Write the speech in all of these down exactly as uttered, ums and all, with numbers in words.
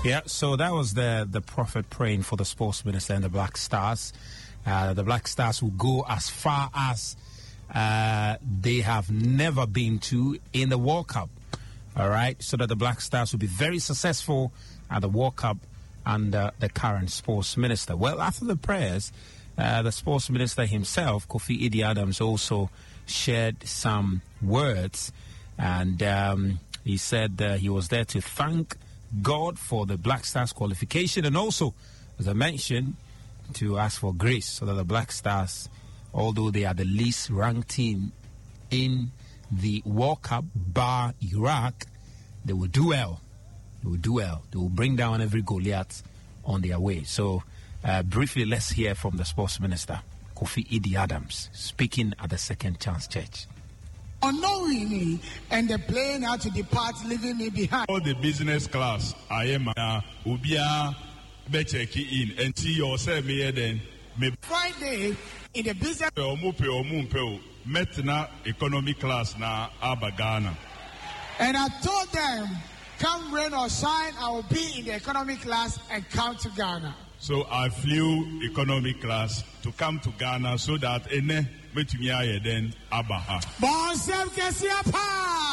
Yeah, so that was the, the prophet praying for the sports minister and the Black Stars. Uh, the Black Stars will go as far as uh, they have never been to in the World Cup. All right, so that the Black Stars will be very successful at the World Cup under the current sports minister. Well, after the prayers, uh, the sports minister himself, Kofi Idi Adams, also shared some words, and um, he said uh, he was there to thank God for the Black Stars qualification, and also, as I mentioned, to ask for grace so that the Black Stars, although they are the least ranked team in the World Cup, bar Iraq, they will do well. They will do well. They will bring down every Goliath on their way. So, uh, briefly, let's hear from the sports minister, Kofi Idi Adams, speaking at the Second Chance Church. Unknowingly, and the plane had to depart, leaving me behind. All the business class, I am a ubia be checking in and see yourself here then. Friday in the business. Metna economy class na Abagana. And I told them, come rain or shine, I will be in the economy class and come to Ghana. So I flew economy class to come to Ghana so that ene metumia then abaha. Bonsem kesiapa.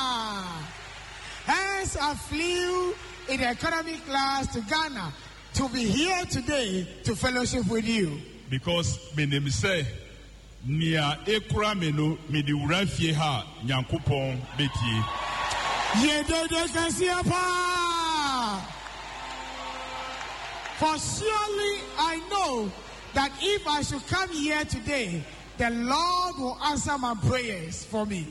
Hence I flew in the economy class to Ghana to be here today to fellowship with you. Because my name say Nia ekura meno midi urafie ha nyankopon beti. Yedede kesiapa. For surely I know that if I should come here today, the Lord will answer my prayers for me.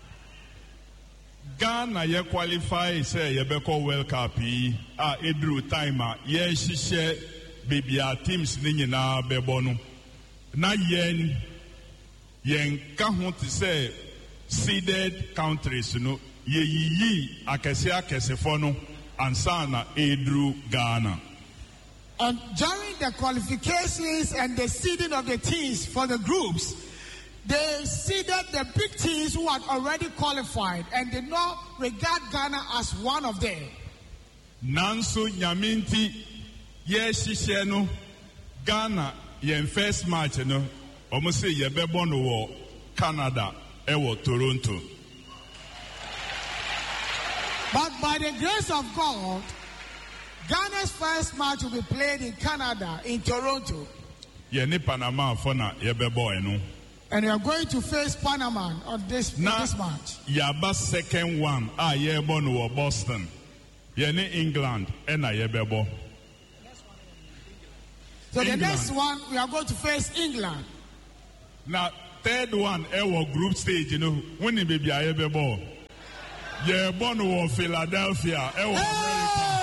Ghana ye qualify say ye beko World Cup ah edru time ye hihye bibia teams ni nyina bebo no na yen yen ka ho te say seeded countries no ye yiyi akese akese fo no ansa na edru Ghana. And during the qualifications and the seeding of the teams for the groups, they seeded the big teams who had already qualified and did not regard Ghana as one of them. Nanso nyaminti ye no Ghana yen first match no omo say ye bebo no wo Canada e wo Toronto. But by the grace of God, Ghana's first match will be played in Canada, in Toronto. Ye ni Panama for na ye bebo eno. And we are going to face Panama on this, na, this match. Yaba second one, ah, ye born wo Boston. Ye ni England, ena ye bebo. So England. The next one, we are going to face England. Now, third one, e wo group stage, you know, when you baby ye bebo. Ye born wo Philadelphia, e wo America.